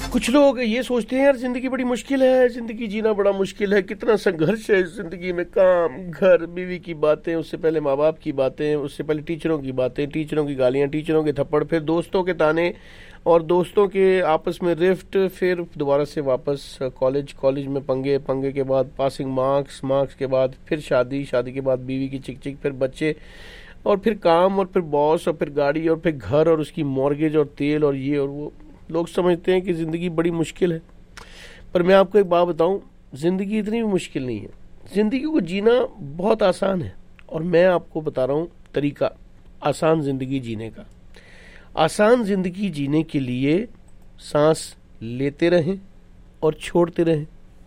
कुछ लोग ये सोचते हैं यार जिंदगी बड़ी मुश्किल है, जिंदगी जीना बड़ा मुश्किल है, कितना संघर्ष है जिंदगी में, काम, घर, बीवी की बातें, उससे पहले माँ बाप की बातें, उससे पहले टीचरों की बातें, टीचरों की गालियाँ, टीचरों के थप्पड़, फिर दोस्तों के ताने और दोस्तों के आपस में रिफ्ट, फिर दोबारा से वापस कॉलेज, कॉलेज में पंगे, पंगे के बाद पासिंग मार्क्स, मार्क्स के बाद फिर शादी, शादी के बाद बीवी की चिक चिक, फिर बच्चे और फिर काम और फिर बॉस और फिर गाड़ी और फिर घर और उसकी मॉर्गेज और तेल और ये और वो। लोग समझते हैं कि ज़िंदगी बड़ी मुश्किल है, पर मैं आपको एक बात बताऊं, ज़िंदगी इतनी भी मुश्किल नहीं है। ज़िंदगी को जीना बहुत आसान है और मैं आपको बता रहा हूँ तरीका आसान ज़िंदगी जीने का। आसान ज़िंदगी जीने के लिए सांस लेते रहें और छोड़ते रहें।